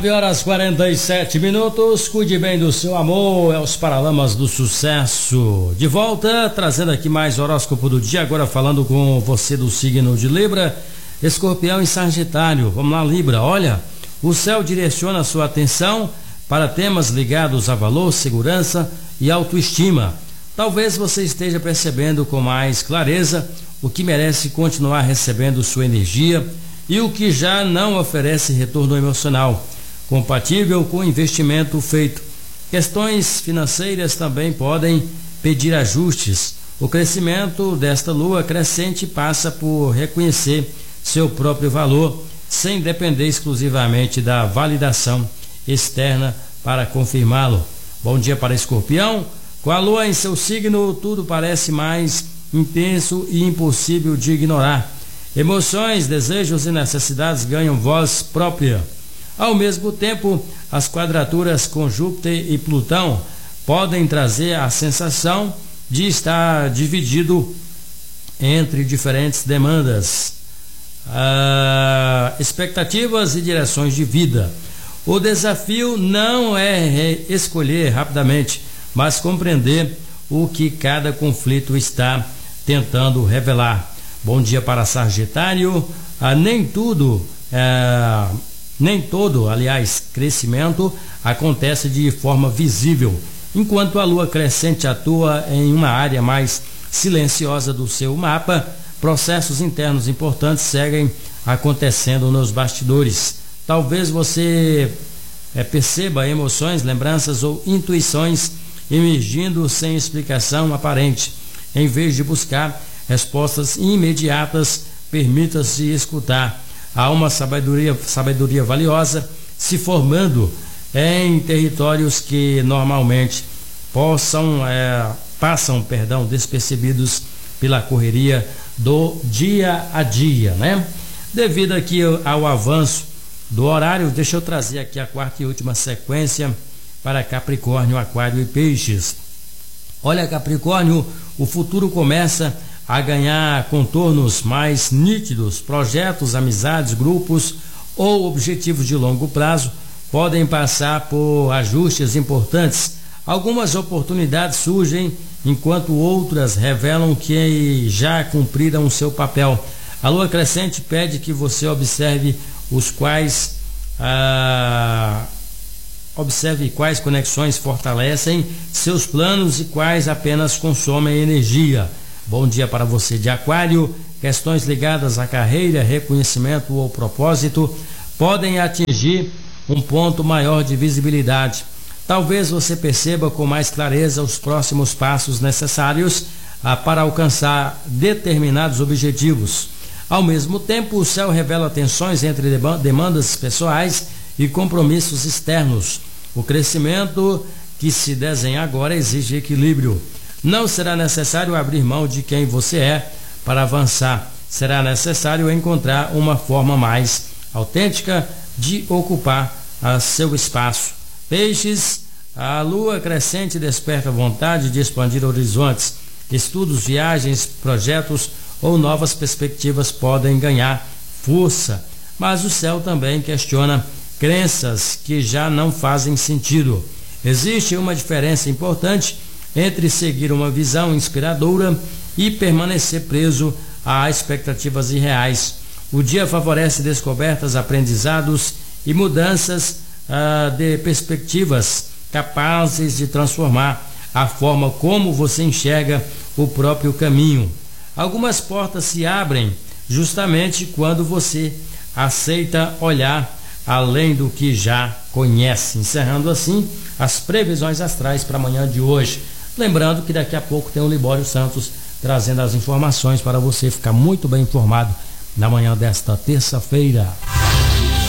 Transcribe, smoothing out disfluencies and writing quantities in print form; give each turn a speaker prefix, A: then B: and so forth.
A: 9h47. Cuide bem do seu amor, é os Paralamas do Sucesso. De volta, trazendo aqui mais horóscopo do dia, agora falando com você do signo de Libra, Escorpião e Sagitário. Vamos lá, Libra. Olha, o céu direciona a sua atenção para temas ligados a valor, segurança e autoestima. Talvez você esteja percebendo com mais clareza o que merece continuar recebendo sua energia e o que já não oferece retorno emocional compatível com o investimento feito. Questões financeiras também podem pedir ajustes. O crescimento desta lua crescente passa por reconhecer seu próprio valor, sem depender exclusivamente da validação externa para confirmá-lo. Bom dia para Escorpião. Com a lua em seu signo, tudo parece mais intenso e impossível de ignorar. Emoções, desejos e necessidades ganham voz própria. Ao mesmo tempo, as quadraturas com Júpiter e Plutão podem trazer a sensação de estar dividido entre diferentes demandas, expectativas e direções de vida. O desafio não é escolher rapidamente, mas compreender o que cada conflito está tentando revelar. Bom dia para Sagitário. Nem todo, crescimento acontece de forma visível. Enquanto a lua crescente atua em uma área mais silenciosa do seu mapa, processos internos importantes seguem acontecendo nos bastidores. Talvez você perceba emoções, lembranças ou intuições emergindo sem explicação aparente. Em vez de buscar respostas imediatas, permita-se escutar. Há uma sabedoria valiosa se formando em territórios que normalmente passam despercebidos pela correria do dia a dia, né? Devido aqui ao avanço do horário, deixa eu trazer aqui a quarta e última sequência para Capricórnio, Aquário e Peixes. Olha, Capricórnio, o futuro começa a ganhar contornos mais nítidos. Projetos, amizades, grupos ou objetivos de longo prazo podem passar por ajustes importantes. Algumas oportunidades surgem, enquanto outras revelam que já cumpriram o seu papel. A lua crescente pede que você observe quais conexões fortalecem seus planos e quais apenas consomem energia. Bom dia para você de Aquário. Questões ligadas à carreira, reconhecimento ou propósito podem atingir um ponto maior de visibilidade. Talvez você perceba com mais clareza os próximos passos necessários para alcançar determinados objetivos. Ao mesmo tempo, o céu revela tensões entre demandas pessoais e compromissos externos. O crescimento que se desenha agora exige equilíbrio. Não será necessário abrir mão de quem você é para avançar. Será necessário encontrar uma forma mais autêntica de ocupar seu espaço. Peixes, a lua crescente desperta a vontade de expandir horizontes. Estudos, viagens, projetos ou novas perspectivas podem ganhar força. Mas o céu também questiona crenças que já não fazem sentido. Existe uma diferença importante entre seguir uma visão inspiradora e permanecer preso a expectativas irreais. O dia favorece descobertas, aprendizados e mudanças de perspectivas capazes de transformar a forma como você enxerga o próprio caminho. Algumas portas se abrem justamente quando você aceita olhar além do que já conhece. Encerrando assim as previsões astrais para amanhã de hoje. Lembrando que daqui a pouco tem o Libório Santos trazendo as informações para você ficar muito bem informado na manhã desta terça-feira.